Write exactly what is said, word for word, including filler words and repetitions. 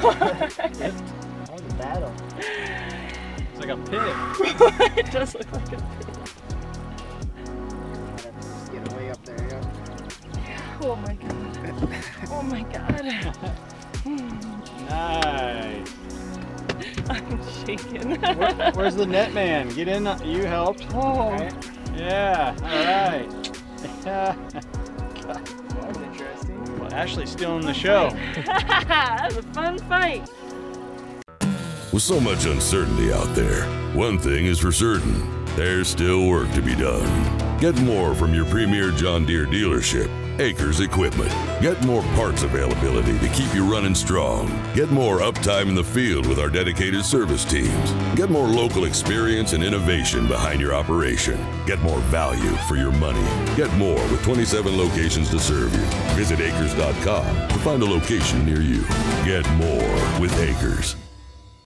That was a battle. It's like a pig. It does look like a pig. Just get way up there, yeah. Oh my god. Oh my god. Nice. I'm shaking. Where, where's the net man? Get in. You helped. Oh. Right. Yeah. All right. That was interesting. Well, Ashley's still in the show. That was a fun fight. With so much uncertainty out there, one thing is for certain, there's still work to be done. Get more from your premier John Deere dealership, Acres Equipment. Get more parts availability to keep you running strong. Get more uptime in the field with our dedicated service teams. Get more local experience and innovation behind your operation. Get more value for your money. Get more with twenty-seven locations to serve you. Visit acres dot com to find a location near you. Get more with Acres.